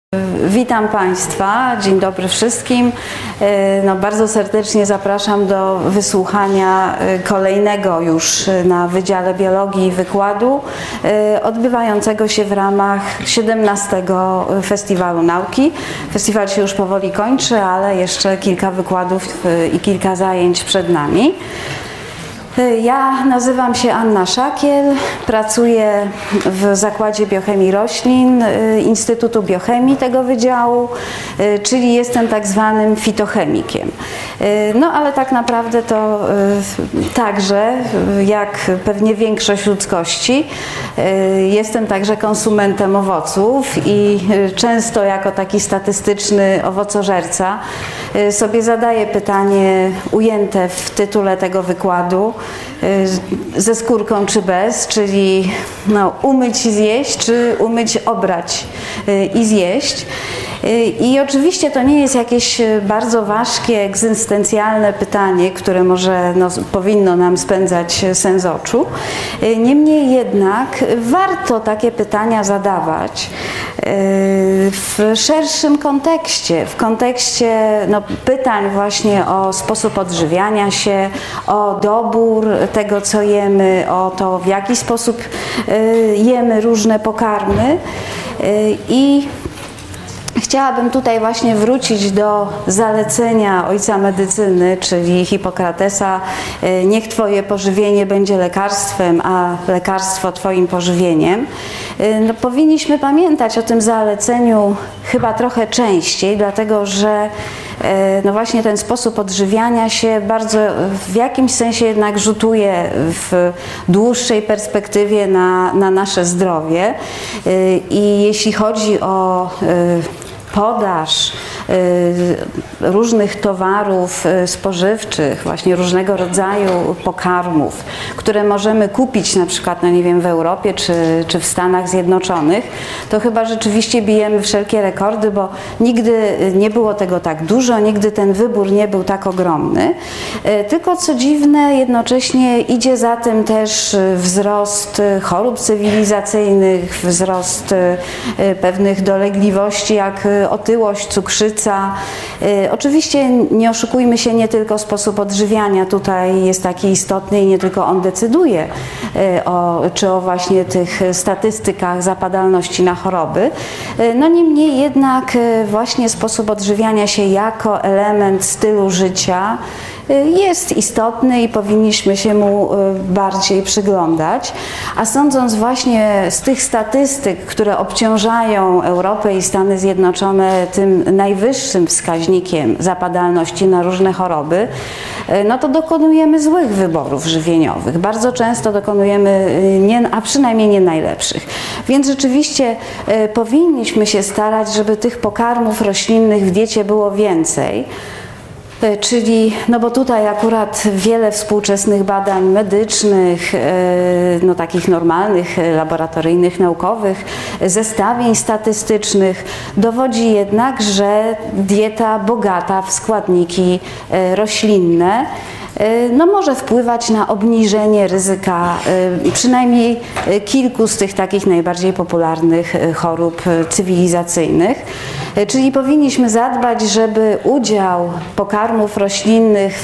Witam Państwa, dzień dobry wszystkim. Bardzo serdecznie zapraszam do wysłuchania kolejnego już na Wydziale Biologii wykładu odbywającego się w ramach 17. Festiwalu Nauki. Festiwal się już powoli kończy, ale jeszcze kilka wykładów i kilka zajęć przed nami. Ja nazywam się Anna Szakiel, pracuję w Zakładzie Biochemii Roślin Instytutu Biochemii tego wydziału, czyli jestem tak zwanym fitochemikiem. Ale tak naprawdę to także, jak pewnie większość ludzkości, jestem także konsumentem owoców i często jako taki statystyczny owocożerca sobie zadaję pytanie ujęte w tytule tego wykładu: ze skórką czy bez, czyli umyć i zjeść, czy umyć, obrać i zjeść. I oczywiście to nie jest jakieś bardzo ważkie, egzystencjalne pytanie, które może powinno nam spędzać sen z oczu. Niemniej jednak warto takie pytania zadawać w szerszym kontekście, w kontekście pytań właśnie o sposób odżywiania się, o dobór tego, co jemy, o to, w jaki sposób jemy różne pokarmy. I chciałabym tutaj właśnie wrócić do zalecenia ojca medycyny, czyli Hipokratesa: niech Twoje pożywienie będzie lekarstwem, a lekarstwo Twoim pożywieniem. Powinniśmy pamiętać o tym zaleceniu chyba trochę częściej, dlatego że właśnie ten sposób odżywiania się bardzo w jakimś sensie jednak rzutuje w dłuższej perspektywie na nasze zdrowie. I jeśli chodzi o podaż różnych towarów spożywczych, właśnie różnego rodzaju pokarmów, które możemy kupić na przykład, w Europie czy w Stanach Zjednoczonych, to chyba rzeczywiście bijemy wszelkie rekordy, bo nigdy nie było tego tak dużo, nigdy ten wybór nie był tak ogromny. Tylko co dziwne, jednocześnie idzie za tym też wzrost chorób cywilizacyjnych, wzrost pewnych dolegliwości jak otyłość, cukrzyca. Oczywiście nie oszukujmy się, nie tylko sposób odżywiania tutaj jest taki istotny i nie tylko on decyduje o właśnie tych statystykach zapadalności na choroby. Niemniej jednak właśnie sposób odżywiania się jako element stylu życia jest istotny i powinniśmy się mu bardziej przyglądać. A sądząc właśnie z tych statystyk, które obciążają Europę i Stany Zjednoczone tym najwyższym wskaźnikiem zapadalności na różne choroby, to dokonujemy złych wyborów żywieniowych. Bardzo często dokonujemy, a przynajmniej nie najlepszych. Więc rzeczywiście powinniśmy się starać, żeby tych pokarmów roślinnych w diecie było więcej. Czyli, bo tutaj akurat wiele współczesnych badań medycznych, takich normalnych, laboratoryjnych, naukowych, zestawień statystycznych dowodzi jednak, że dieta bogata w składniki roślinne może wpływać na obniżenie ryzyka przynajmniej kilku z tych takich najbardziej popularnych chorób cywilizacyjnych. Czyli powinniśmy zadbać, żeby udział pokarmów roślinnych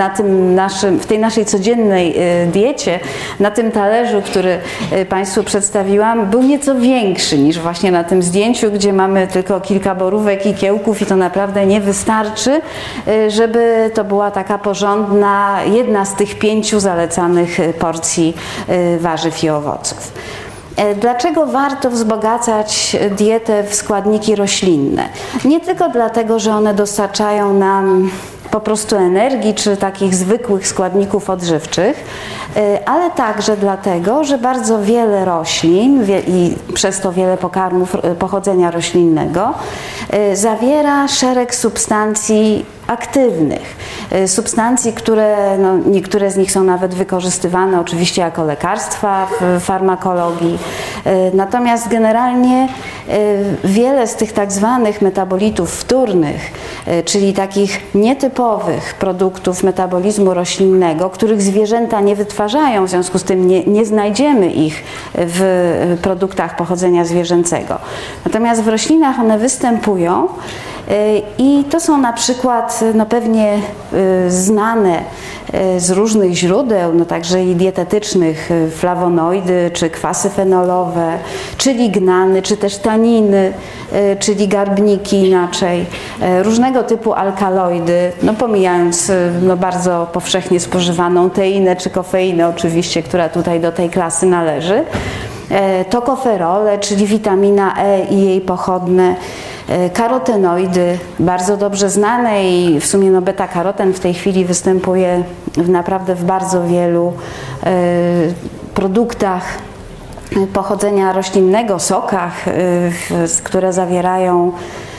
w tej naszej codziennej diecie, na tym talerzu, który Państwu przedstawiłam, był nieco większy niż właśnie na tym zdjęciu, gdzie mamy tylko kilka borówek i kiełków i to naprawdę nie wystarczy, żeby to była taka porządna, jedna z tych 5 zalecanych porcji warzyw i owoców. Dlaczego warto wzbogacać dietę w składniki roślinne? Nie tylko dlatego, że one dostarczają nam po prostu energii czy takich zwykłych składników odżywczych, ale także dlatego, że bardzo wiele roślin i przez to wiele pokarmów pochodzenia roślinnego zawiera szereg substancji aktywnych, substancji, które niektóre z nich są nawet wykorzystywane oczywiście jako lekarstwa w farmakologii. Natomiast generalnie wiele z tych tak zwanych metabolitów wtórnych, czyli takich nietypowych produktów metabolizmu roślinnego, których zwierzęta nie wytwarzają, w związku z tym nie znajdziemy ich w produktach pochodzenia zwierzęcego. Natomiast w roślinach one występują i to są na przykład pewnie znane z różnych źródeł, także i dietetycznych, flawonoidy, czy kwasy fenolowe, czy lignany, czy też taniny, czyli garbniki inaczej, różnego typu alkaloidy, pomijając bardzo powszechnie spożywaną teinę czy kofeinę oczywiście, która tutaj do tej klasy należy, tokoferole, czyli witamina E i jej pochodne, karotenoidy, bardzo dobrze znane i w sumie beta-karoten w tej chwili występuje naprawdę w bardzo wielu produktach pochodzenia roślinnego, sokach, które zawierają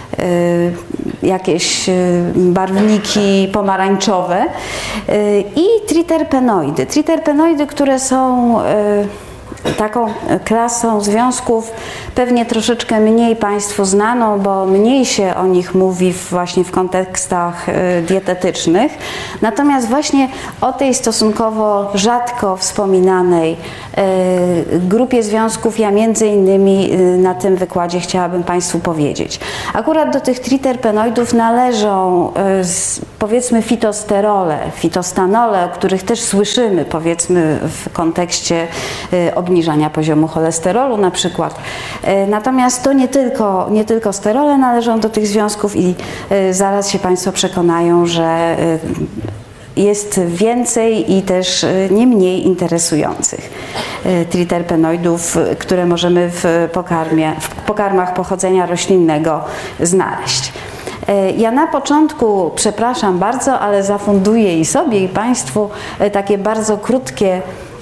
jakieś barwniki pomarańczowe i triterpenoidy. Triterpenoidy, które są taką klasą związków pewnie troszeczkę mniej Państwu znaną, bo mniej się o nich mówi właśnie w kontekstach dietetycznych. Natomiast właśnie o tej stosunkowo rzadko wspominanej grupie związków ja między innymi na tym wykładzie chciałabym Państwu powiedzieć. Akurat do tych triterpenoidów należą powiedzmy fitosterole, fitostanole, o których też słyszymy powiedzmy w kontekście obniżania poziomu cholesterolu na przykład. Natomiast to nie tylko sterole należą do tych związków i zaraz się Państwo przekonają, że jest więcej i też nie mniej interesujących triterpenoidów, które możemy w pokarmach pochodzenia roślinnego znaleźć. Ja na początku, przepraszam bardzo, ale zafunduję i sobie i Państwu takie bardzo krótkie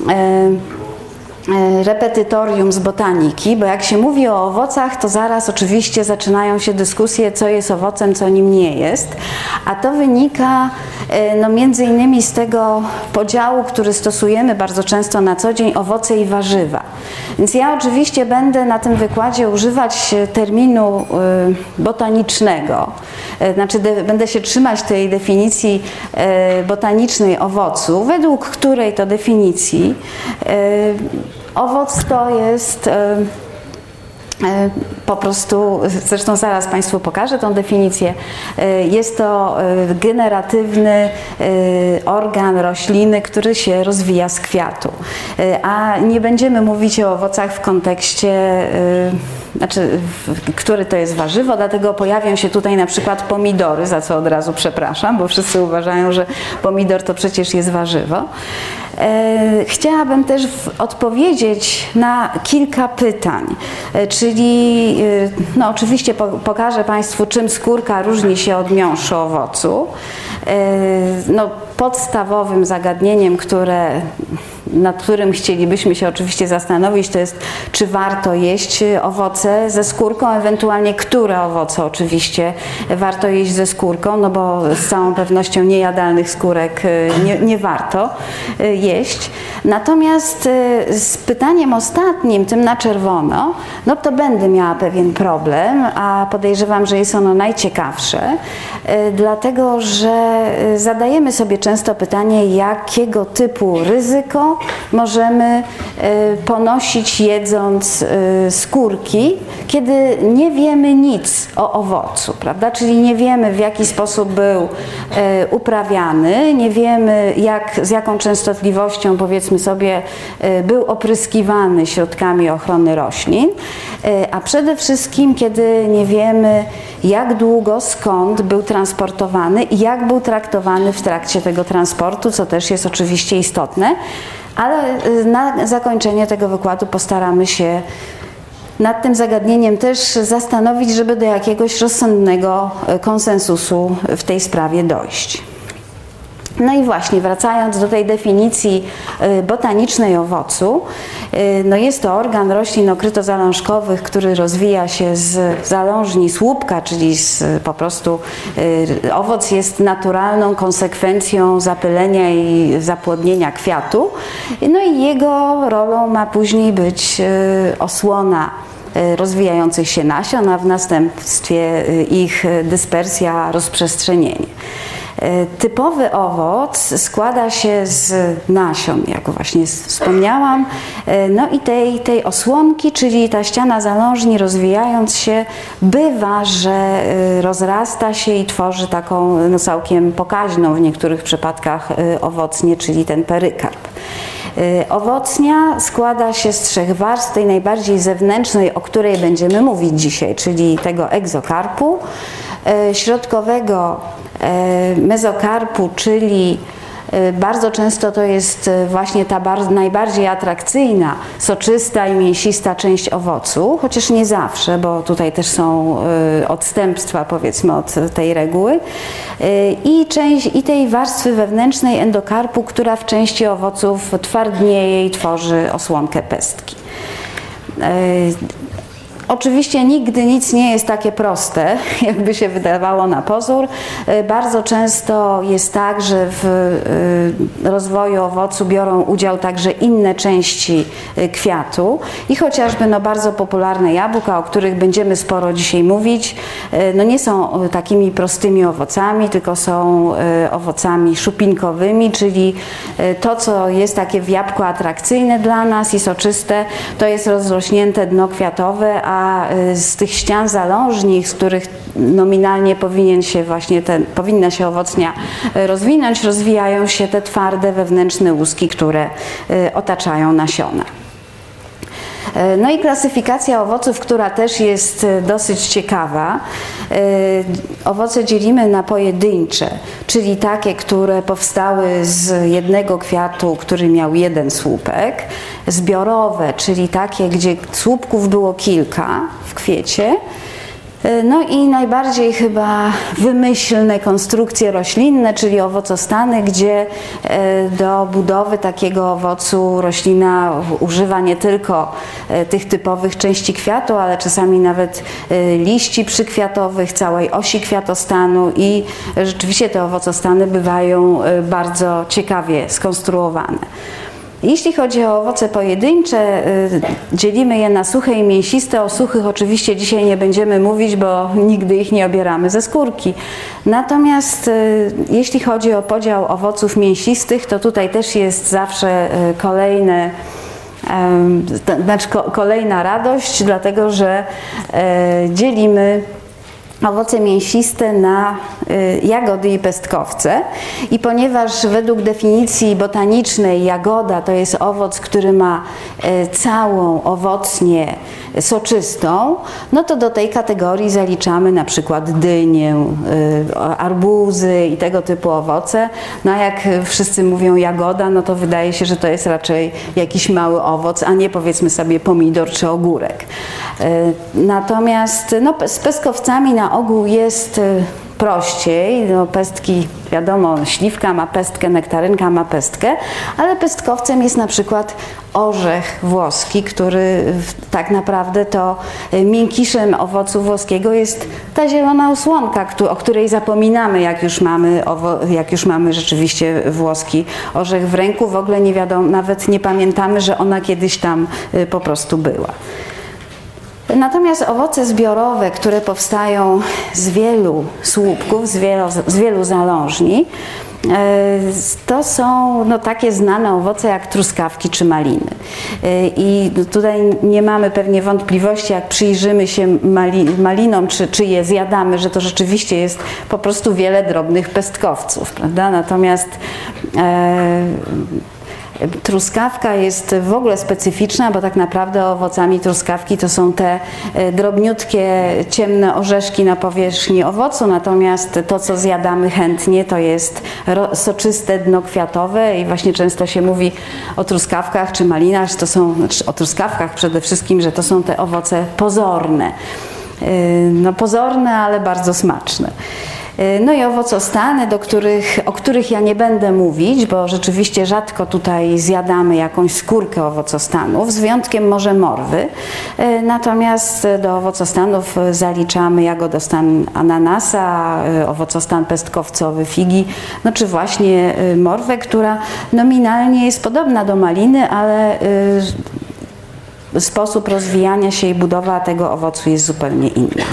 repetytorium z botaniki, bo jak się mówi o owocach, to zaraz oczywiście zaczynają się dyskusje, co jest owocem, co nim nie jest, a to wynika między innymi z tego podziału, który stosujemy bardzo często na co dzień, owoce i warzywa. Więc ja oczywiście będę na tym wykładzie używać terminu botanicznego, znaczy będę się trzymać tej definicji botanicznej owocu, według której to definicji owoc to jest po prostu, zresztą zaraz Państwu pokażę tą definicję, jest to generatywny organ rośliny, który się rozwija z kwiatu. A nie będziemy mówić o owocach w kontekście, który to jest warzywo, dlatego pojawią się tutaj na przykład pomidory, za co od razu przepraszam, bo wszyscy uważają, że pomidor to przecież jest warzywo. Chciałabym też odpowiedzieć na kilka pytań, czyli oczywiście pokażę Państwu, czym skórka różni się od miąższu owocu. Podstawowym zagadnieniem, nad którym chcielibyśmy się oczywiście zastanowić, to jest, czy warto jeść owoce ze skórką, ewentualnie które owoce oczywiście warto jeść ze skórką, bo z całą pewnością niejadalnych skórek nie warto jeść. Natomiast z pytaniem ostatnim, tym na czerwono, to będę miała pewien problem, a podejrzewam, że jest ono najciekawsze, dlatego że zadajemy sobie często pytanie, jakiego typu ryzyko możemy ponosić jedząc skórki, kiedy nie wiemy nic o owocu, prawda? Czyli nie wiemy, w jaki sposób był uprawiany, nie wiemy, z jaką częstotliwością, powiedzmy sobie, był opryskiwany środkami ochrony roślin, a przede wszystkim, kiedy nie wiemy, jak długo, skąd był transportowany i jak był traktowany w trakcie tego transportu, co też jest oczywiście istotne, ale na zakończenie tego wykładu postaramy się nad tym zagadnieniem też zastanowić, żeby do jakiegoś rozsądnego konsensusu w tej sprawie dojść. No i właśnie, wracając do tej definicji botanicznej owocu, no jest to organ roślin okrytozalążkowych, który rozwija się z zalążni słupka, czyli po prostu owoc jest naturalną konsekwencją zapylenia i zapłodnienia kwiatu. No i jego rolą ma później być osłona rozwijających się nasion, a w następstwie ich dyspersja, rozprzestrzenienie. Typowy owoc składa się z nasion, jak właśnie wspomniałam, no i tej osłonki, czyli ta ściana zalążni rozwijając się, bywa, że rozrasta się i tworzy taką no, całkiem pokaźną w niektórych przypadkach owocnię, czyli ten perykarp. Owocnia składa się z 3 warstw, tej najbardziej zewnętrznej, o której będziemy mówić dzisiaj, czyli tego egzokarpu, środkowego mezokarpu, czyli bardzo często to jest właśnie ta najbardziej atrakcyjna, soczysta i mięsista część owocu, chociaż nie zawsze, bo tutaj też są odstępstwa, powiedzmy, od tej reguły. I tej warstwy wewnętrznej endokarpu, która w części owoców twardnieje i tworzy osłonkę pestki. Oczywiście nigdy nic nie jest takie proste, jakby się wydawało na pozór. Bardzo często jest tak, że w rozwoju owocu biorą udział także inne części kwiatu i chociażby no, bardzo popularne jabłka, o których będziemy sporo dzisiaj mówić, no nie są takimi prostymi owocami, tylko są owocami szupinkowymi, czyli to, co jest takie w jabłku atrakcyjne dla nas i soczyste, to jest rozrośnięte dno kwiatowe, a z tych ścian zalążnich, z których nominalnie powinna się owocnia rozwinąć, rozwijają się te twarde wewnętrzne łuski, które otaczają nasiona. No i klasyfikacja owoców, która też jest dosyć ciekawa. Owoce dzielimy na pojedyncze, czyli takie, które powstały z jednego kwiatu, który miał jeden słupek. Zbiorowe, czyli takie, gdzie słupków było kilka w kwiecie. No i najbardziej chyba wymyślne konstrukcje roślinne, czyli owocostany, gdzie do budowy takiego owocu roślina używa nie tylko tych typowych części kwiatu, ale czasami nawet liści przykwiatowych, całej osi kwiatostanu i rzeczywiście te owocostany bywają bardzo ciekawie skonstruowane. Jeśli chodzi o owoce pojedyncze, dzielimy je na suche i mięsiste. O suchych oczywiście dzisiaj nie będziemy mówić, bo nigdy ich nie obieramy ze skórki. Natomiast jeśli chodzi o podział owoców mięsistych, to tutaj też jest zawsze kolejna radość, dlatego że dzielimy owoce mięsiste na jagody i pestkowce i ponieważ według definicji botanicznej jagoda to jest owoc, który ma całą owocnię soczystą, no to do tej kategorii zaliczamy na przykład dynię, arbuzy i tego typu owoce. No a jak wszyscy mówią jagoda, no to wydaje się, że to jest raczej jakiś mały owoc, a nie powiedzmy sobie pomidor czy ogórek. Natomiast no, z pestkowcami na ogół jest prościej. No, pestki, wiadomo, śliwka ma pestkę, nektarynka ma pestkę, ale pestkowcem jest na przykład orzech włoski, który tak naprawdę to miękiszem owocu włoskiego jest ta zielona osłonka, o której zapominamy, jak już mamy rzeczywiście włoski orzech w ręku. W ogóle nie wiadomo, nawet nie pamiętamy, że ona kiedyś tam po prostu była. Natomiast owoce zbiorowe, które powstają z wielu słupków, z wielu zalążni, to są no, takie znane owoce jak truskawki czy maliny. I tutaj nie mamy pewnie wątpliwości, jak przyjrzymy się malinom, czy je zjadamy, że to rzeczywiście jest po prostu wiele drobnych pestkowców, prawda? Natomiast truskawka jest w ogóle specyficzna, bo tak naprawdę owocami truskawki to są te drobniutkie, ciemne orzeszki na powierzchni owocu, natomiast to, co zjadamy chętnie, to jest soczyste dno kwiatowe i właśnie często się mówi o truskawkach czy malinach, że to są, znaczy o truskawkach przede wszystkim, że to są te owoce pozorne. No pozorne, ale bardzo smaczne. No i owocostany, o których ja nie będę mówić, bo rzeczywiście rzadko tutaj zjadamy jakąś skórkę owocostanów, z wyjątkiem może morwy. Natomiast do owocostanów zaliczamy jagodostan ananasa, owocostan pestkowcowy figi, no czy właśnie morwę, która nominalnie jest podobna do maliny, ale sposób rozwijania się i budowa tego owocu jest zupełnie inna.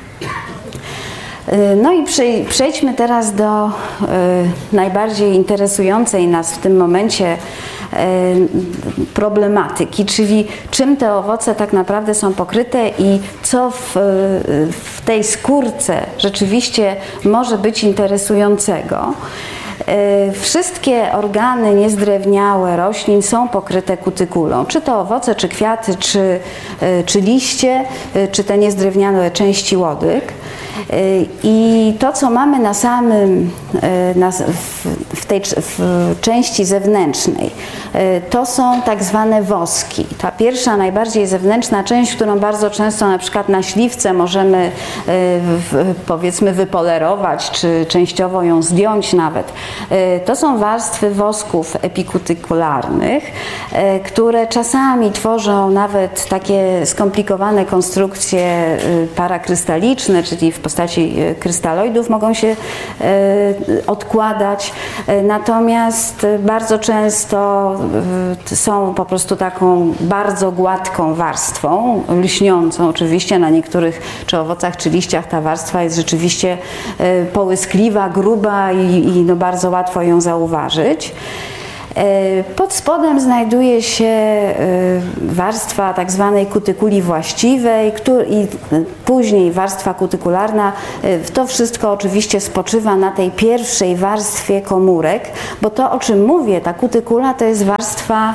No i przejdźmy teraz do najbardziej interesującej nas w tym momencie problematyki, czyli czym te owoce tak naprawdę są pokryte i co w tej skórce rzeczywiście może być interesującego. Wszystkie organy niezdrewniałe roślin są pokryte kutykulą, czy to owoce, czy kwiaty, czy liście, czy te niezdrewniałe części łodyg. I to, co mamy na samym, w części zewnętrznej, to są tak zwane woski. Ta pierwsza, najbardziej zewnętrzna część, którą bardzo często na przykład na śliwce możemy powiedzmy wypolerować, czy częściowo ją zdjąć nawet. To są warstwy wosków epikutykularnych, które czasami tworzą nawet takie skomplikowane konstrukcje parakrystaliczne, czyli w postaci krystaloidów mogą się odkładać, natomiast bardzo często są po prostu taką bardzo gładką warstwą, lśniącą oczywiście. Na niektórych czy owocach, czy liściach ta warstwa jest rzeczywiście połyskliwa, gruba i no bardzo łatwo ją zauważyć. Pod spodem znajduje się warstwa tak zwanej kutykuli właściwej i później warstwa kutykularna. To wszystko oczywiście spoczywa na tej pierwszej warstwie komórek, bo to, o czym mówię, ta kutykula to jest warstwa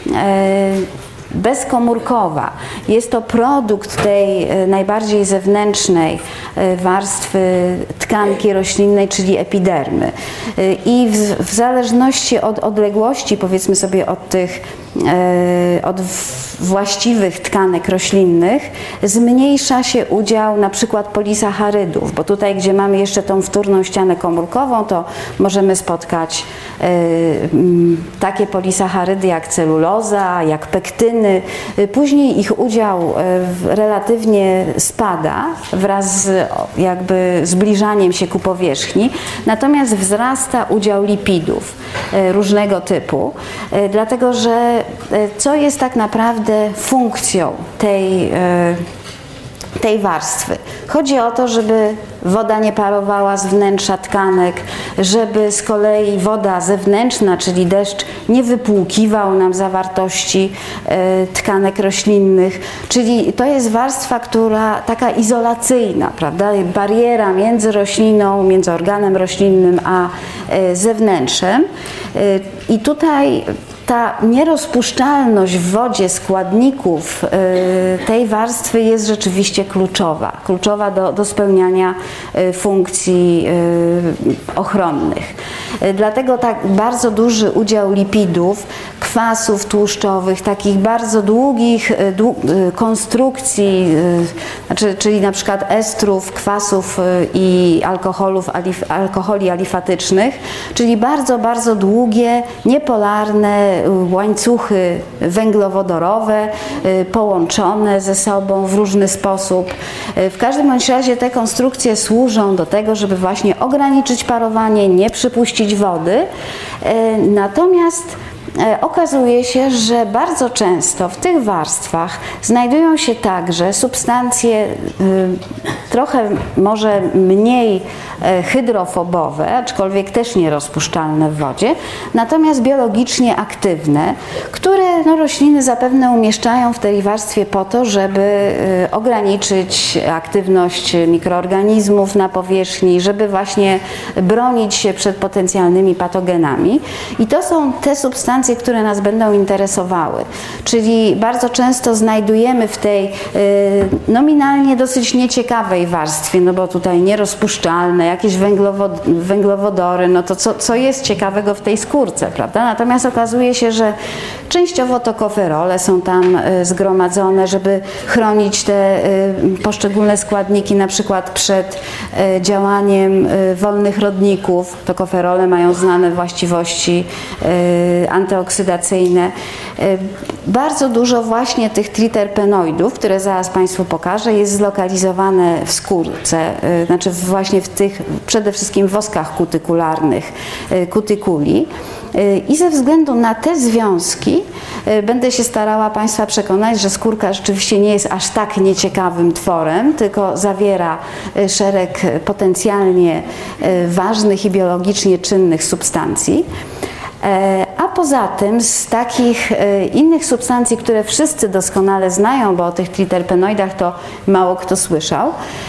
bezkomórkowa. Jest to produkt tej najbardziej zewnętrznej warstwy tkanki roślinnej, czyli epidermy. I w zależności od odległości, powiedzmy sobie, od właściwych tkanek roślinnych, zmniejsza się udział na przykład polisacharydów, bo tutaj, gdzie mamy jeszcze tą wtórną ścianę komórkową, to możemy spotkać takie polisacharydy jak celuloza, jak pektyny. Później ich udział relatywnie spada wraz z jakby zbliżaniem się ku powierzchni, natomiast wzrasta udział lipidów różnego typu, dlatego że co jest tak naprawdę funkcją tej warstwy? Chodzi o to, żeby woda nie parowała z wnętrza tkanek, żeby z kolei woda zewnętrzna, czyli deszcz, nie wypłukiwał nam zawartości tkanek roślinnych, czyli to jest warstwa, która taka izolacyjna, prawda? Bariera między rośliną, między organem roślinnym a zewnętrzem. I tutaj ta nierozpuszczalność w wodzie składników tej warstwy jest rzeczywiście kluczowa do spełniania funkcji ochronnych. Dlatego tak bardzo duży udział lipidów, kwasów tłuszczowych, takich bardzo długich konstrukcji, czyli na przykład estrów, kwasów i alkoholi alifatycznych, czyli bardzo, bardzo długie, niepolarne łańcuchy węglowodorowe połączone ze sobą w różny sposób. W każdym bądź razie te konstrukcje służą do tego, żeby właśnie ograniczyć parowanie, nie przypuścić wody. Natomiast okazuje się, że bardzo często w tych warstwach znajdują się także substancje trochę może mniej hydrofobowe, aczkolwiek też nierozpuszczalne w wodzie, natomiast biologicznie aktywne, które rośliny zapewne umieszczają w tej warstwie po to, żeby ograniczyć aktywność mikroorganizmów na powierzchni, żeby właśnie bronić się przed potencjalnymi patogenami. I to są te substancje, które nas będą interesowały. Czyli bardzo często znajdujemy w tej nominalnie dosyć nieciekawej całej warstwie, no bo tutaj nierozpuszczalne, jakieś węglowodory, no to co jest ciekawego w tej skórce, prawda? Natomiast okazuje się, że częściowo to koferole są tam zgromadzone, żeby chronić te poszczególne składniki, na przykład przed działaniem wolnych rodników. To koferole mają znane właściwości antyoksydacyjne. Bardzo dużo właśnie tych triterpenoidów, które zaraz Państwu pokażę, jest zlokalizowane w skórce, znaczy właśnie w tych przede wszystkim woskach kutykularnych, kutykuli. I ze względu na te związki będę się starała Państwa przekonać, że skórka rzeczywiście nie jest aż tak nieciekawym tworem, tylko zawiera szereg potencjalnie ważnych i biologicznie czynnych substancji. A poza tym z takich innych substancji, które wszyscy doskonale znają, bo o tych triterpenoidach to mało kto słyszał,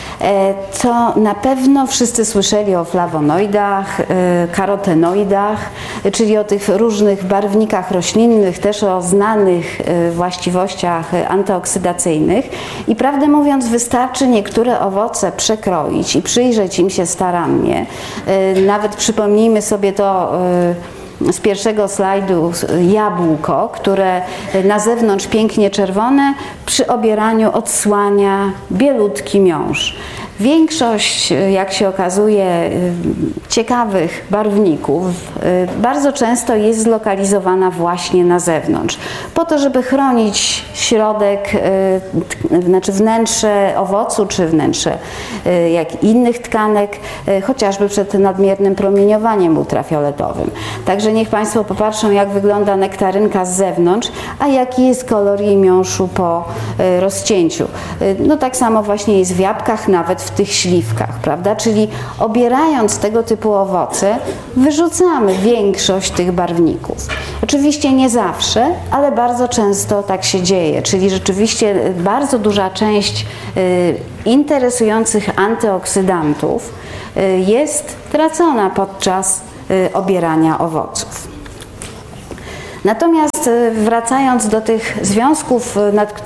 to na pewno wszyscy słyszeli o flawonoidach, karotenoidach, czyli o tych różnych barwnikach roślinnych, też o znanych właściwościach antyoksydacyjnych. I prawdę mówiąc, wystarczy niektóre owoce przekroić i przyjrzeć im się starannie. Nawet przypomnijmy sobie to z pierwszego slajdu jabłko, które na zewnątrz pięknie czerwone, przy obieraniu odsłania bielutki miąższ. Większość, jak się okazuje, ciekawych barwników bardzo często jest zlokalizowana właśnie na zewnątrz, po to, żeby chronić środek, znaczy wnętrze owocu czy wnętrze jak innych tkanek, chociażby przed nadmiernym promieniowaniem ultrafioletowym. Także niech Państwo popatrzą, jak wygląda nektarynka z zewnątrz, a jaki jest kolor jej miąższu po rozcięciu. No tak samo właśnie jest w jabłkach, nawet w tych śliwkach, prawda? Czyli obierając tego typu owoce, wyrzucamy większość tych barwników. Oczywiście nie zawsze, ale bardzo często tak się dzieje, czyli rzeczywiście bardzo duża część interesujących antyoksydantów jest tracona podczas obierania owoców. Natomiast wracając do tych związków,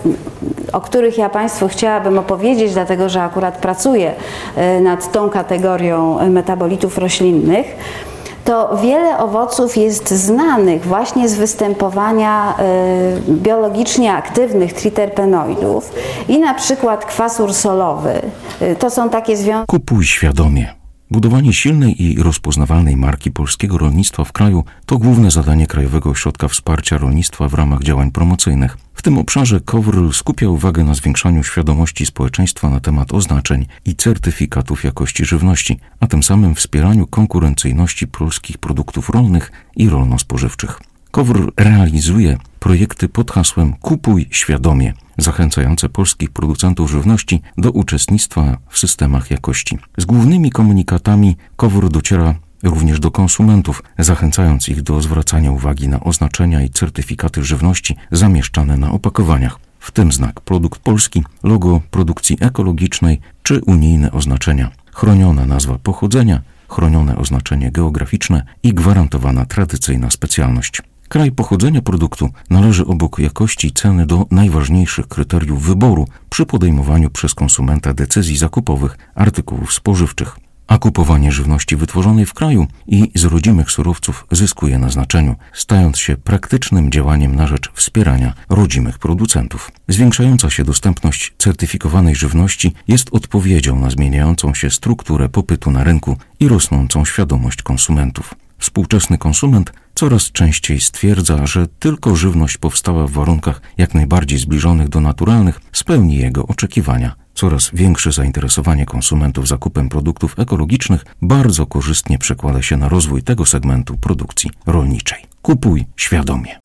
o których ja Państwu chciałabym opowiedzieć, dlatego że akurat pracuję nad tą kategorią metabolitów roślinnych, to wiele owoców jest znanych właśnie z występowania biologicznie aktywnych triterpenoidów i na przykład kwas ursolowy. To są takie związki. Kupuj świadomie. Budowanie silnej i rozpoznawalnej marki polskiego rolnictwa w kraju to główne zadanie Krajowego Ośrodka Wsparcia Rolnictwa w ramach działań promocyjnych. W tym obszarze KOWRL skupia uwagę na zwiększaniu świadomości społeczeństwa na temat oznaczeń i certyfikatów jakości żywności, a tym samym wspieraniu konkurencyjności polskich produktów rolnych i rolno-spożywczych. KOWRL realizuje projekty pod hasłem Kupuj świadomie, zachęcające polskich producentów żywności do uczestnictwa w systemach jakości. Z głównymi komunikatami KOWR dociera również do konsumentów, zachęcając ich do zwracania uwagi na oznaczenia i certyfikaty żywności zamieszczane na opakowaniach, w tym znak produkt polski, logo produkcji ekologicznej czy unijne oznaczenia, chroniona nazwa pochodzenia, chronione oznaczenie geograficzne i gwarantowana tradycyjna specjalność. Kraj pochodzenia produktu należy obok jakości i ceny do najważniejszych kryteriów wyboru przy podejmowaniu przez konsumenta decyzji zakupowych artykułów spożywczych. A kupowanie żywności wytworzonej w kraju i z rodzimych surowców zyskuje na znaczeniu, stając się praktycznym działaniem na rzecz wspierania rodzimych producentów. Zwiększająca się dostępność certyfikowanej żywności jest odpowiedzią na zmieniającą się strukturę popytu na rynku i rosnącą świadomość konsumentów. Współczesny konsument coraz częściej stwierdza, że tylko żywność powstała w warunkach jak najbardziej zbliżonych do naturalnych spełni jego oczekiwania. Coraz większe zainteresowanie konsumentów zakupem produktów ekologicznych bardzo korzystnie przekłada się na rozwój tego segmentu produkcji rolniczej. Kupuj świadomie.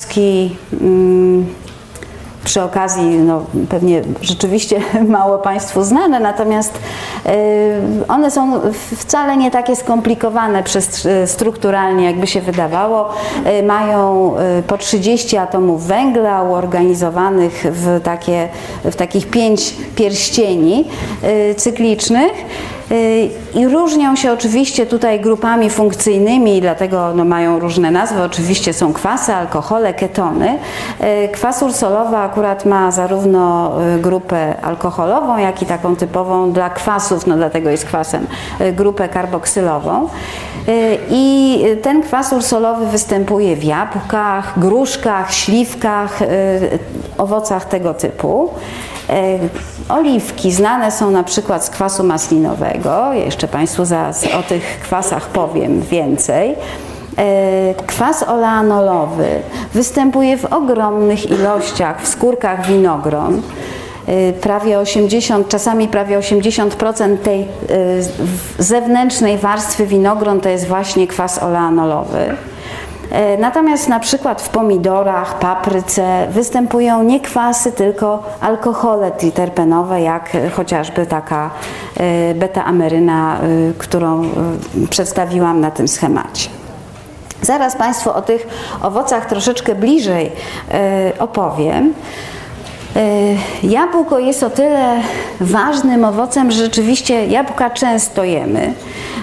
Przy okazji, no, pewnie rzeczywiście mało Państwu znane, natomiast one są wcale nie takie skomplikowane strukturalnie, jakby się wydawało. Mają po 30 atomów węgla uorganizowanych w takich 5 pierścieni cyklicznych I różnią się oczywiście tutaj grupami funkcyjnymi, dlatego mają różne nazwy. Oczywiście są kwasy, alkohole, ketony. Kwas ursolowy akurat ma zarówno grupę alkoholową, jak i taką typową dla kwasów, dlatego jest kwasem, grupę karboksylową. I ten kwas ursolowy występuje w jabłkach, gruszkach, śliwkach, owocach tego typu. Oliwki znane są na przykład z kwasu maslinowego. Jeszcze Państwu zaraz o tych kwasach powiem więcej. Kwas oleanolowy występuje w ogromnych ilościach w skórkach winogron. Prawie 80, czasami prawie 80% tej zewnętrznej warstwy winogron to jest właśnie kwas oleanolowy. Natomiast na przykład w pomidorach, papryce występują nie kwasy, tylko alkohole triterpenowe, jak chociażby taka beta-ameryna, którą przedstawiłam na tym schemacie. Zaraz Państwu o tych owocach troszeczkę bliżej opowiem. Jabłko jest o tyle ważnym owocem, że rzeczywiście jabłka często jemy.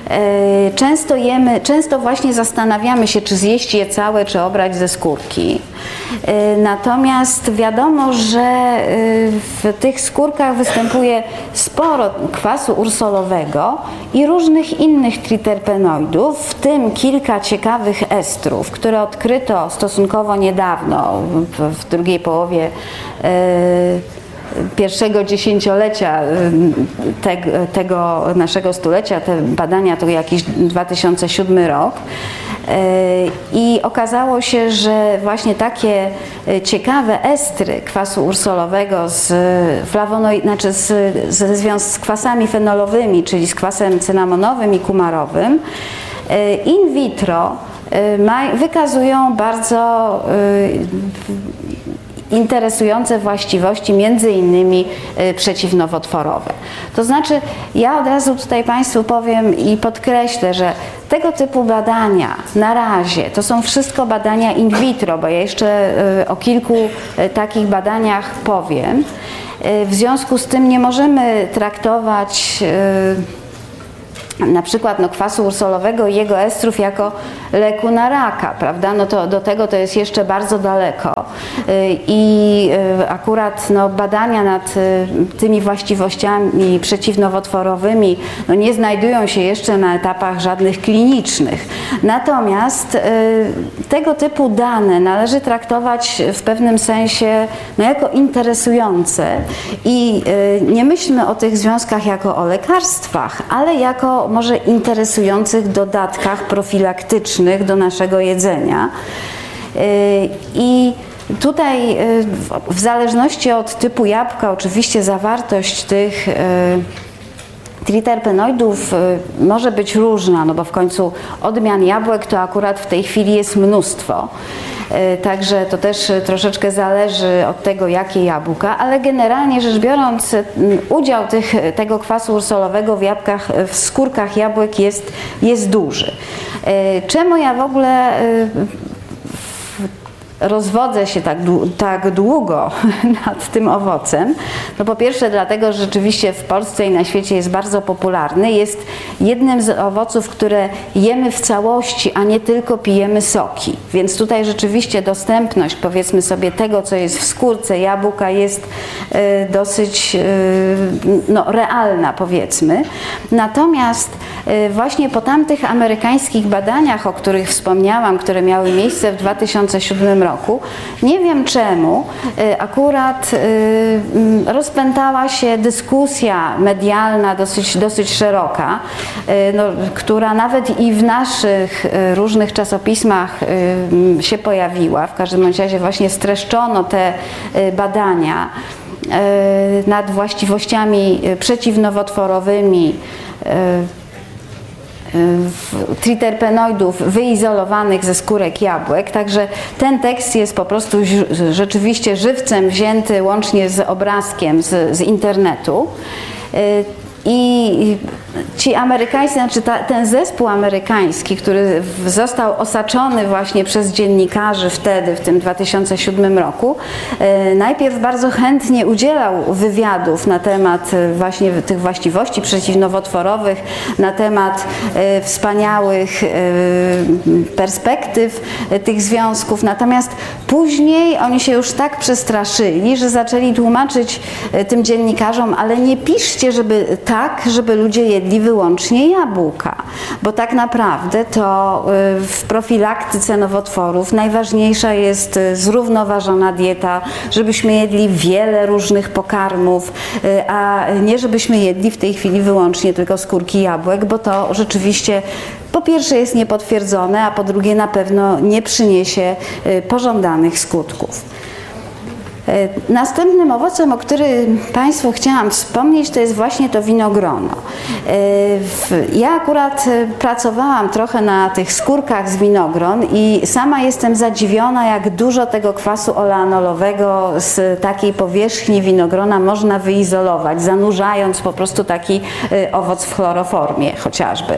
Często właśnie zastanawiamy się, czy zjeść je całe, czy obrać ze skórki. Natomiast wiadomo, że w tych skórkach występuje sporo kwasu ursolowego i różnych innych triterpenoidów, w tym kilka ciekawych estrów, które odkryto stosunkowo niedawno, w drugiej połowie pierwszego dziesięciolecia tego naszego stulecia. Te badania to jakiś 2007 rok. I okazało się, że właśnie takie ciekawe estry kwasu ursolowego z z kwasami fenolowymi, czyli z kwasem cynamonowym i kumarowym, in vitro wykazują bardzo interesujące właściwości, między innymi przeciwnowotworowe. To znaczy, ja od razu tutaj Państwu powiem i podkreślę, że tego typu badania na razie to są wszystko badania in vitro, bo ja jeszcze o kilku takich badaniach powiem. W związku z tym nie możemy traktować na przykład kwasu ursolowego i jego estrów jako leku na raka, prawda? To do tego to jest jeszcze bardzo daleko. I akurat badania nad tymi właściwościami przeciwnowotworowymi nie znajdują się jeszcze na etapach żadnych klinicznych. Natomiast tego typu dane należy traktować w pewnym sensie jako interesujące i nie myślmy o tych związkach jako o lekarstwach, ale jako może interesujących dodatkach profilaktycznych do naszego jedzenia. I tutaj w zależności od typu jabłka oczywiście zawartość tych triterpenoidów może być różna, bo w końcu odmian jabłek to akurat w tej chwili jest mnóstwo. Także to też troszeczkę zależy od tego, jakie jabłka, ale generalnie rzecz biorąc udział tego kwasu ursolowego w jabłkach, w skórkach jabłek jest duży. Czemu ja w ogóle rozwodzę się tak długo nad tym owocem? Po pierwsze dlatego, że rzeczywiście w Polsce i na świecie jest bardzo popularny. Jest jednym z owoców, które jemy w całości, a nie tylko pijemy soki. Więc tutaj rzeczywiście dostępność, powiedzmy sobie, tego, co jest w skórce jabłka jest dosyć realna, powiedzmy. Natomiast właśnie po tamtych amerykańskich badaniach, o których wspomniałam, które miały miejsce w 2007 roku, nie wiem czemu, akurat rozpętała się dyskusja medialna dosyć szeroka, która nawet i w naszych różnych czasopismach się pojawiła. W każdym razie właśnie streszczono te badania nad właściwościami przeciwnowotworowymi triterpenoidów wyizolowanych ze skórek jabłek, także ten tekst jest po prostu rzeczywiście żywcem wzięty łącznie z obrazkiem z internetu. I ci amerykańscy, znaczy ten zespół amerykański, który został osaczony właśnie przez dziennikarzy wtedy, w tym 2007 roku, najpierw bardzo chętnie udzielał wywiadów na temat właśnie tych właściwości przeciwnowotworowych, na temat wspaniałych perspektyw tych związków, natomiast później oni się już tak przestraszyli, że zaczęli tłumaczyć tym dziennikarzom, ale nie piszcie, żeby ludzie jedli wyłącznie jabłka, bo tak naprawdę to w profilaktyce nowotworów najważniejsza jest zrównoważona dieta, żebyśmy jedli wiele różnych pokarmów, a nie żebyśmy jedli w tej chwili wyłącznie tylko skórki jabłek, bo to rzeczywiście po pierwsze jest niepotwierdzone, a po drugie na pewno nie przyniesie pożądanych skutków. Następnym owocem, o którym Państwu chciałam wspomnieć, to jest właśnie to winogrono. Ja akurat pracowałam trochę na tych skórkach z winogron i sama jestem zadziwiona, jak dużo tego kwasu oleanolowego z takiej powierzchni winogrona można wyizolować, zanurzając po prostu taki owoc w chloroformie chociażby.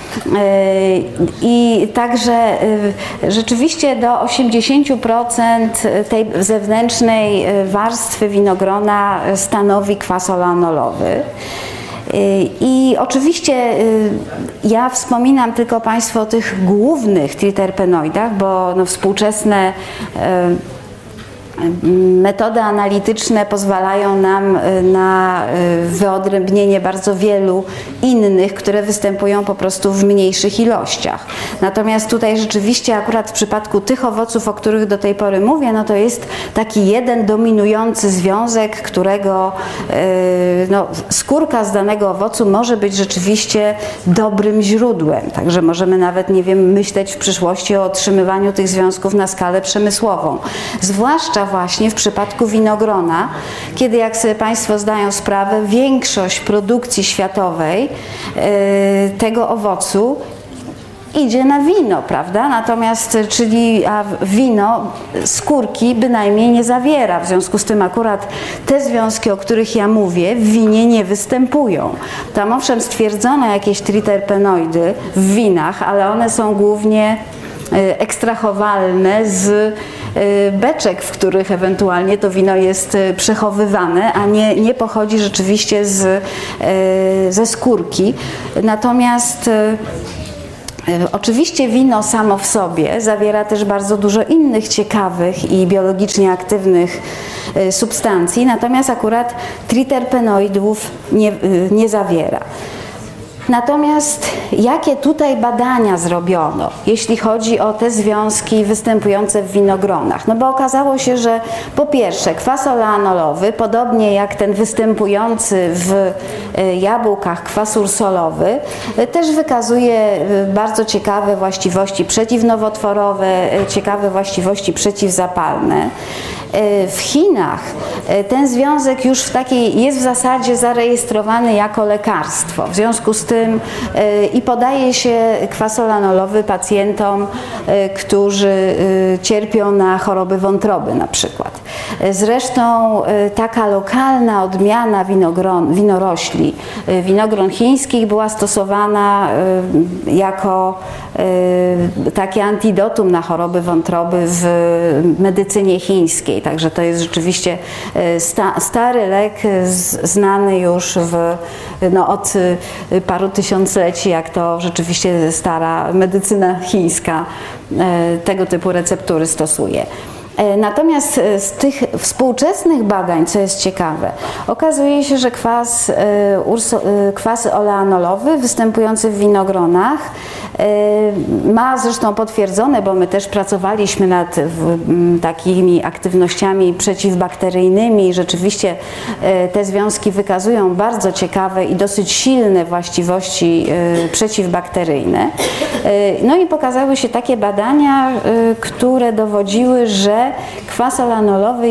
I także rzeczywiście do 80% tej zewnętrznej warstwy winogrona stanowi kwas oleanolowy. I oczywiście ja wspominam tylko Państwu o tych głównych triterpenoidach, bo współczesne metody analityczne pozwalają nam na wyodrębnienie bardzo wielu innych, które występują po prostu w mniejszych ilościach. Natomiast tutaj rzeczywiście akurat w przypadku tych owoców, o których do tej pory mówię, no to jest taki jeden dominujący związek, którego skórka z danego owocu może być rzeczywiście dobrym źródłem. Także możemy nawet, nie wiem, myśleć w przyszłości o otrzymywaniu tych związków na skalę przemysłową. Zwłaszcza właśnie w przypadku winogrona, kiedy, jak sobie Państwo zdają sprawę, większość produkcji światowej tego owocu idzie na wino, prawda? Natomiast, wino skórki bynajmniej nie zawiera. W związku z tym akurat te związki, o których ja mówię, w winie nie występują. Tam owszem stwierdzono jakieś triterpenoidy w winach, ale one są głównie ekstrahowalne z beczek, w których ewentualnie to wino jest przechowywane, a nie pochodzi rzeczywiście ze skórki. Natomiast oczywiście wino samo w sobie zawiera też bardzo dużo innych ciekawych i biologicznie aktywnych substancji, natomiast akurat triterpenoidów nie zawiera. Natomiast jakie tutaj badania zrobiono, jeśli chodzi o te związki występujące w winogronach? No bo okazało się, że po pierwsze kwas oleanolowy, podobnie jak ten występujący w jabłkach kwas ursolowy, też wykazuje bardzo ciekawe właściwości przeciwnowotworowe, ciekawe właściwości przeciwzapalne. W Chinach ten związek już jest w zasadzie zarejestrowany jako lekarstwo. W związku z tym i podaje się kwas oleanolowy pacjentom, którzy cierpią na choroby wątroby na przykład. Zresztą taka lokalna odmiana winorośli, winogron chińskich, była stosowana jako takie antidotum na choroby wątroby w medycynie chińskiej. Także to jest rzeczywiście stary lek, znany już od paru tysiącleci, jak to rzeczywiście stara medycyna chińska tego typu receptury stosuje. Natomiast z tych współczesnych badań, co jest ciekawe, okazuje się, że kwas oleanolowy występujący w winogronach ma zresztą potwierdzone, bo my też pracowaliśmy nad takimi aktywnościami przeciwbakteryjnymi. Rzeczywiście te związki wykazują bardzo ciekawe i dosyć silne właściwości przeciwbakteryjne. No i pokazały się takie badania, które dowodziły, że kwas oleanolowy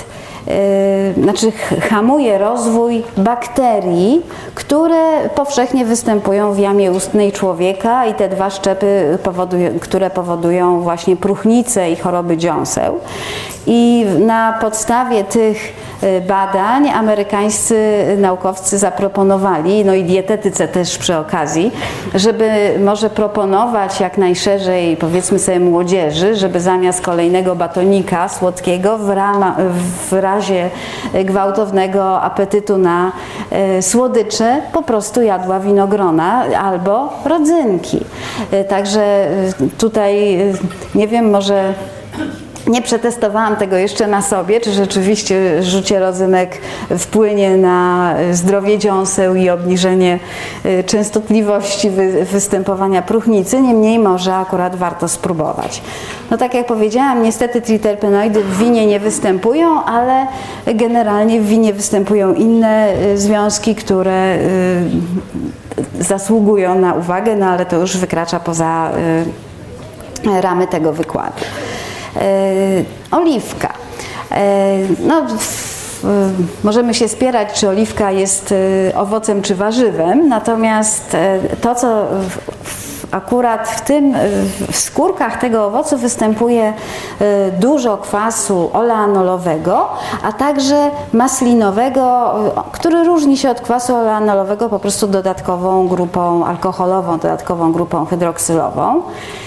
hamuje rozwój bakterii, które powszechnie występują w jamie ustnej człowieka i te dwa szczepy, które powodują właśnie próchnicę i choroby dziąseł. I na podstawie tych badań amerykańscy naukowcy zaproponowali, no i dietetyce też przy okazji, żeby może proponować jak najszerzej, powiedzmy sobie, młodzieży, żeby zamiast kolejnego batonika słodkiego w razie gwałtownego apetytu na słodycze po prostu jadła winogrona albo rodzynki. Także tutaj nie wiem, może nie przetestowałam tego jeszcze na sobie, czy rzeczywiście rzucie rodzynek wpłynie na zdrowie dziąseł i obniżenie częstotliwości występowania próchnicy, niemniej może akurat warto spróbować. No tak jak powiedziałam, niestety triterpenoidy w winie nie występują, ale generalnie w winie występują inne związki, które zasługują na uwagę, no ale to już wykracza poza ramy tego wykładu. Oliwka. No, możemy się spierać, czy oliwka jest owocem czy warzywem, natomiast to, co akurat w skórkach tego owocu występuje dużo kwasu oleanolowego, a także maslinowego, który różni się od kwasu oleanolowego po prostu dodatkową grupą alkoholową, dodatkową grupą hydroksylową.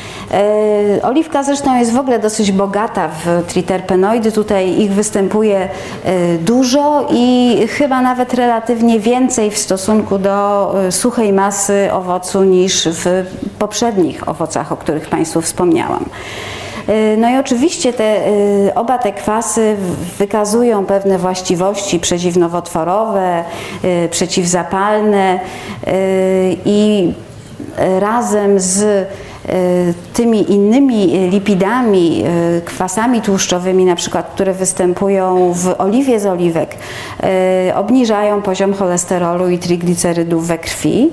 Oliwka zresztą jest w ogóle dosyć bogata w triterpenoidy, tutaj ich występuje dużo i chyba nawet relatywnie więcej w stosunku do suchej masy owocu niż w poprzednich owocach, o których Państwu wspomniałam. No i oczywiście oba te kwasy wykazują pewne właściwości przeciwnowotworowe, przeciwzapalne i razem z tymi innymi lipidami, kwasami tłuszczowymi, na przykład, które występują w oliwie z oliwek, obniżają poziom cholesterolu i triglicerydów we krwi.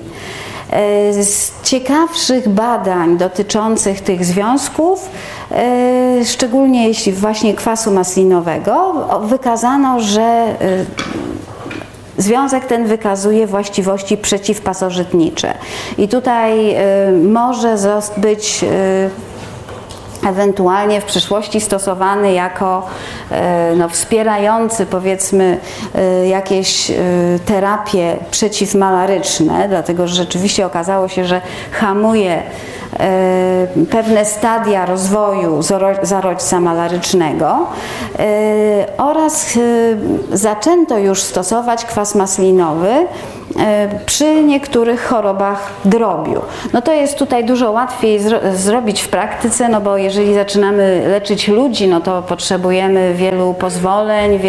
Z ciekawszych badań dotyczących tych związków, szczególnie jeśli właśnie kwasu maslinowego, wykazano, że związek ten wykazuje właściwości przeciwpasożytnicze i tutaj może być ewentualnie w przyszłości stosowany jako wspierający, powiedzmy, jakieś terapie przeciwmalaryczne, dlatego że rzeczywiście okazało się, że hamuje pewne stadia rozwoju zarodźca malarycznego oraz zaczęto już stosować kwas maslinowy przy niektórych chorobach drobiu. No to jest tutaj dużo łatwiej zrobić w praktyce, no bo jeżeli zaczynamy leczyć ludzi, no to potrzebujemy wielu pozwoleń,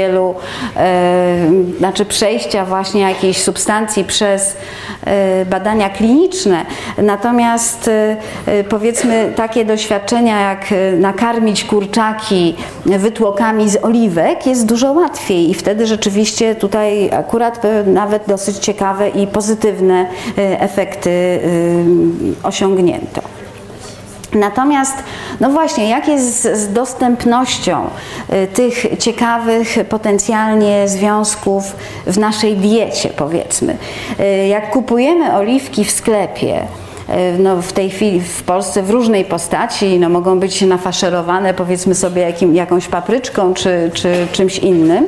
przejścia właśnie jakiejś substancji przez badania kliniczne. Natomiast powiedzmy takie doświadczenia jak nakarmić kurczaki wytłokami z oliwek jest dużo łatwiej i wtedy rzeczywiście tutaj akurat nawet dosyć ciekawe i pozytywne efekty osiągnięto. Natomiast, no właśnie, jak jest z dostępnością tych ciekawych potencjalnie związków w naszej diecie, powiedzmy. Jak kupujemy oliwki w sklepie, no w tej chwili w Polsce w różnej postaci, no mogą być nafaszerowane, powiedzmy sobie, jakąś papryczką czy czymś innym,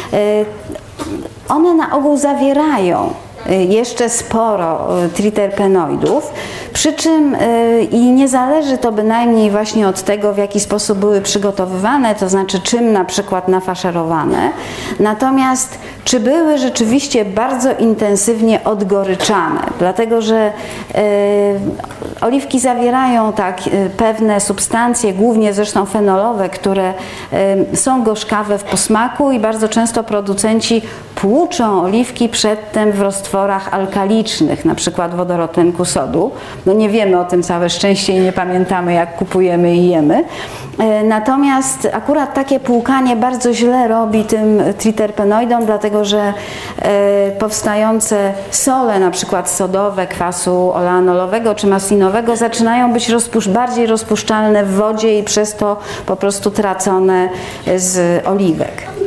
one na ogół zawierają jeszcze sporo triterpenoidów, przy czym i nie zależy to bynajmniej właśnie od tego, w jaki sposób były przygotowywane, to znaczy czym na przykład nafaszerowane, natomiast czy były rzeczywiście bardzo intensywnie odgoryczane, dlatego że oliwki zawierają pewne substancje, głównie zresztą fenolowe, które są gorzkawe w posmaku i bardzo często producenci płuczą oliwki przedtem w roztworach alkalicznych, na przykład wodorotlenku sodu. No nie wiemy o tym całe szczęście i nie pamiętamy, jak kupujemy i jemy. Natomiast akurat takie płukanie bardzo źle robi tym triterpenoidom, dlatego że powstające sole, na przykład sodowe, kwasu oleanolowego czy maslinowego, zaczynają być bardziej rozpuszczalne w wodzie i przez to po prostu tracone z oliwek.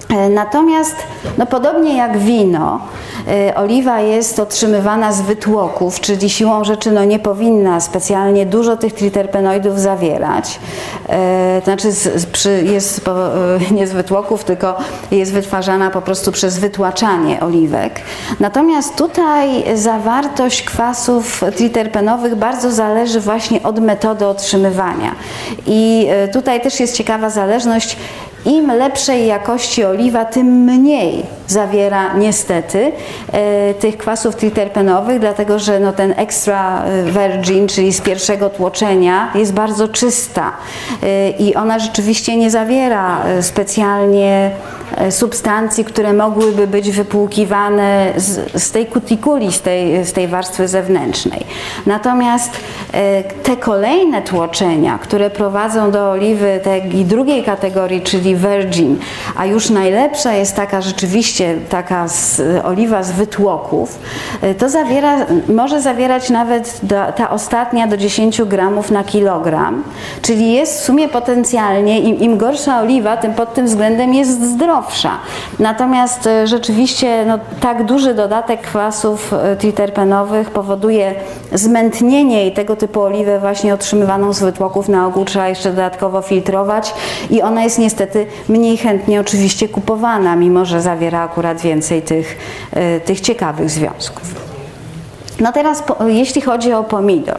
Natomiast no, podobnie jak wino, oliwa jest otrzymywana z wytłoków, czyli siłą rzeczy no, nie powinna specjalnie dużo tych triterpenoidów zawierać. Znaczy jest nie z wytłoków, tylko jest wytwarzana po prostu przez wytłaczanie oliwek. Natomiast tutaj zawartość kwasów triterpenowych bardzo zależy właśnie od metody otrzymywania. I tutaj też jest ciekawa zależność. Im lepszej jakości oliwa, tym mniej zawiera niestety tych kwasów triterpenowych, dlatego że no, ten extra virgin, czyli z pierwszego tłoczenia, jest bardzo czysta i ona rzeczywiście nie zawiera specjalnie substancji, które mogłyby być wypłukiwane z tej kutikuli, z tej warstwy zewnętrznej. Natomiast te kolejne tłoczenia, które prowadzą do oliwy tej drugiej kategorii, czyli virgin, a już najlepsza jest taka rzeczywiście taka oliwa z wytłoków, to może zawierać nawet ta ostatnia do 10 gramów na kilogram, czyli jest w sumie potencjalnie, im gorsza oliwa, tym pod tym względem jest zdrowsza. Natomiast rzeczywiście no, tak duży dodatek kwasów triterpenowych powoduje zmętnienie i tego typu oliwę właśnie otrzymywaną z wytłoków na ogół trzeba jeszcze dodatkowo filtrować i ona jest niestety mniej chętnie oczywiście kupowana, mimo że zawiera akurat więcej tych ciekawych związków. No teraz jeśli chodzi o pomidor.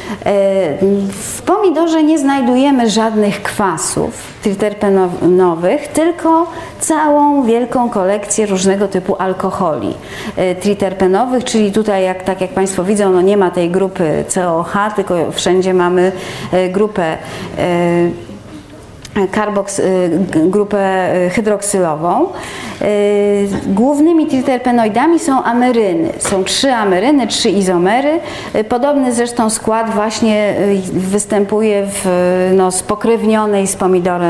W pomidorze nie znajdujemy żadnych kwasów triterpenowych, tylko całą wielką kolekcję różnego typu alkoholi triterpenowych, czyli tutaj tak jak Państwo widzą, no nie ma tej grupy COH, tylko wszędzie mamy grupę grupę hydroksylową. Głównymi triterpenoidami są ameryny. Są 3 ameryny, 3 izomery. Podobny zresztą skład właśnie występuje w spokrewnionej z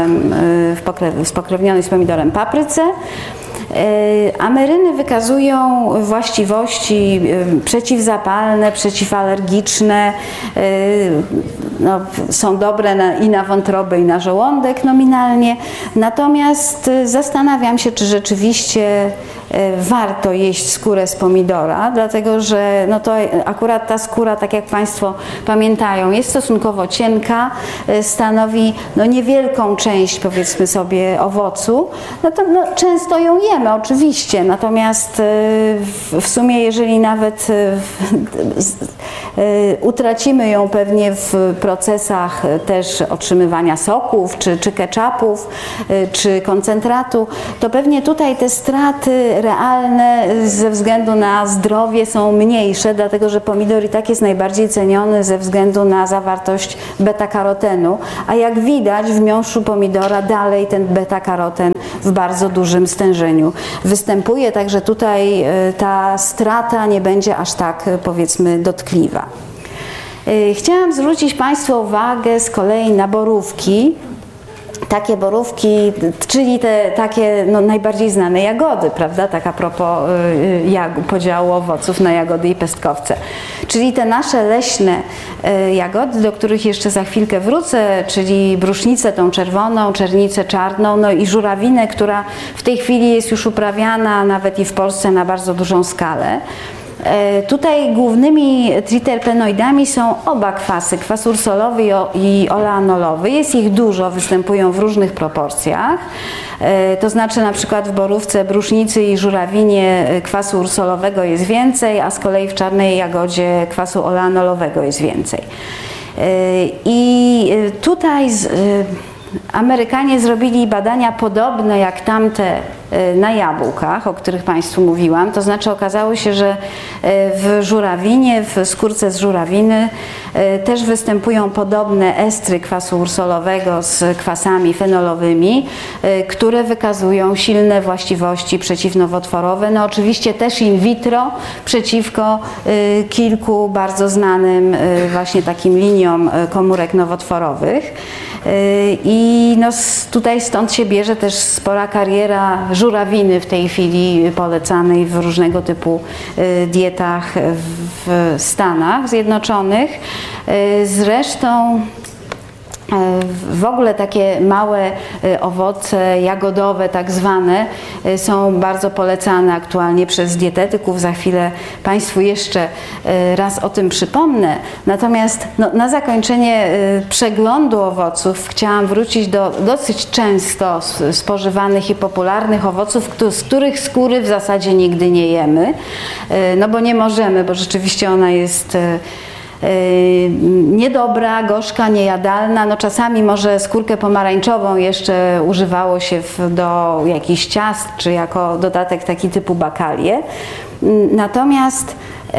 pomidorem papryce. Ameryny wykazują właściwości przeciwzapalne, przeciwalergiczne, no, są dobre i na wątrobę, i na żołądek nominalnie. Natomiast zastanawiam się, czy rzeczywiście warto jeść skórę z pomidora, dlatego że no to akurat ta skóra, tak jak Państwo pamiętają, jest stosunkowo cienka, stanowi no niewielką część, powiedzmy sobie, owocu. No to no, często ją jemy, oczywiście, natomiast w sumie, jeżeli nawet utracimy ją pewnie w procesach też otrzymywania soków, czy ketchupów, czy koncentratu, to pewnie tutaj te straty realne ze względu na zdrowie są mniejsze, dlatego że pomidor i tak jest najbardziej ceniony ze względu na zawartość beta-karotenu, a jak widać w miąższu pomidora dalej ten beta-karoten w bardzo dużym stężeniu występuje, także tutaj ta strata nie będzie aż tak, powiedzmy, dotkliwa. Chciałam zwrócić Państwu uwagę z kolei na borówki. Takie borówki, czyli te takie no, najbardziej znane jagody, prawda? Tak a propos podziału owoców na jagody i pestkowce. Czyli te nasze leśne jagody, do których jeszcze za chwilkę wrócę, czyli brusznicę tą czerwoną, czernicę czarną, no i żurawinę, która w tej chwili jest już uprawiana nawet i w Polsce na bardzo dużą skalę. Tutaj głównymi triterpenoidami są oba kwasy, kwas ursolowy i oleanolowy. Jest ich dużo, występują w różnych proporcjach. To znaczy na przykład w borówce, brusznicy i żurawinie kwasu ursolowego jest więcej, a z kolei w czarnej jagodzie kwasu oleanolowego jest więcej. I tutaj Amerykanie zrobili badania podobne jak tamte na jabłkach, o których Państwu mówiłam. To znaczy okazało się, że w żurawinie, w skórce z żurawiny też występują podobne estry kwasu ursolowego z kwasami fenolowymi, które wykazują silne właściwości przeciwnowotworowe. No oczywiście też in vitro przeciwko kilku bardzo znanym właśnie takim liniom komórek nowotworowych. I no tutaj stąd się bierze też spora kariera żurawiny w tej chwili polecanej w różnego typu dietach w Stanach Zjednoczonych. Zresztą W ogóle takie małe owoce jagodowe, tak zwane, są bardzo polecane aktualnie przez dietetyków. Za chwilę Państwu jeszcze raz o tym przypomnę. Natomiast na zakończenie przeglądu owoców chciałam wrócić do dosyć często spożywanych i popularnych owoców, z których skóry w zasadzie nigdy nie jemy. No bo nie możemy, bo rzeczywiście ona jest niedobra, gorzka, niejadalna. No czasami może skórkę pomarańczową jeszcze używało się do jakichś ciast, czy jako dodatek taki typu bakalie. Natomiast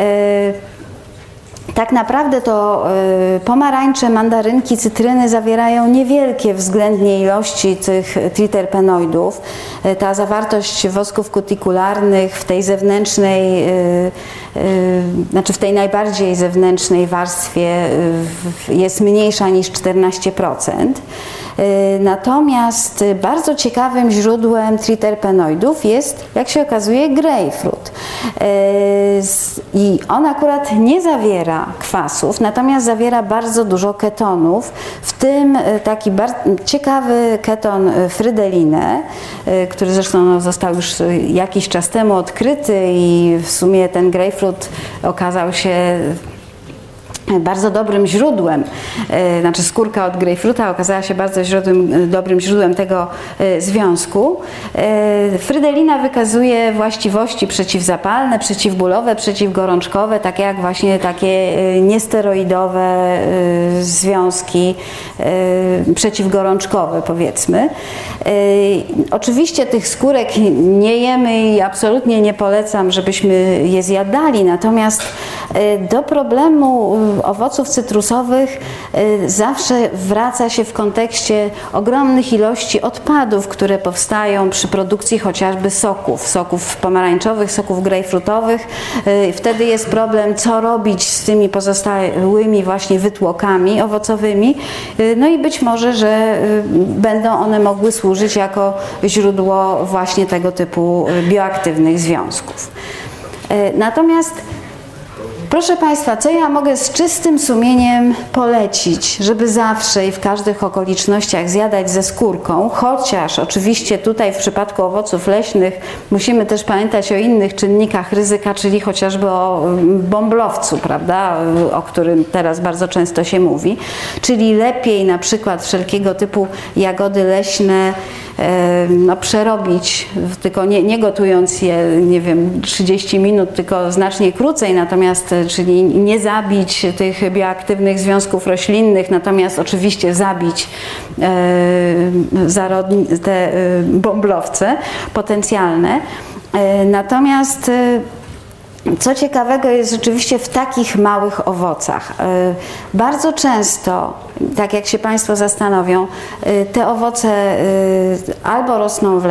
tak naprawdę to pomarańcze, mandarynki, cytryny zawierają niewielkie względnie ilości tych triterpenoidów. Ta zawartość wosków kutikularnych w tej zewnętrznej, znaczy w tej najbardziej zewnętrznej warstwie jest mniejsza niż 14%. Natomiast bardzo ciekawym źródłem triterpenoidów jest, jak się okazuje, grejpfrut. I on akurat nie zawiera kwasów, natomiast zawiera bardzo dużo ketonów, w tym taki ciekawy keton frydelinę, który zresztą został już jakiś czas temu odkryty i w sumie ten grejpfrut okazał się bardzo dobrym źródłem, znaczy skórka od grejpfruta okazała się bardzo dobrym źródłem tego związku. Frydelina wykazuje właściwości przeciwzapalne, przeciwbólowe, przeciwgorączkowe, takie jak właśnie takie niesteroidowe związki przeciwgorączkowe, powiedzmy. Oczywiście tych skórek nie jemy i absolutnie nie polecam, żebyśmy je zjadali, natomiast do problemu owoców cytrusowych zawsze wraca się w kontekście ogromnych ilości odpadów, które powstają przy produkcji chociażby soków pomarańczowych, soków grejpfrutowych. Wtedy jest problem, co robić z tymi pozostałymi właśnie wytłokami owocowymi. No i być może, że będą one mogły służyć jako źródło właśnie tego typu bioaktywnych związków. Natomiast proszę Państwa, co ja mogę z czystym sumieniem polecić, żeby zawsze i w każdych okolicznościach zjadać ze skórką, chociaż oczywiście tutaj w przypadku owoców leśnych musimy też pamiętać o innych czynnikach ryzyka, czyli chociażby o bąblowcu, prawda, o którym teraz bardzo często się mówi, czyli lepiej na przykład wszelkiego typu jagody leśne przerobić, tylko nie gotując je, nie wiem, 30 minut, tylko znacznie krócej, natomiast, czyli nie zabić tych bioaktywnych związków roślinnych, natomiast oczywiście zabić te bąblowce potencjalne. Natomiast co ciekawego jest rzeczywiście w takich małych owocach. Bardzo często, tak jak się Państwo zastanowią, te owoce albo rosną w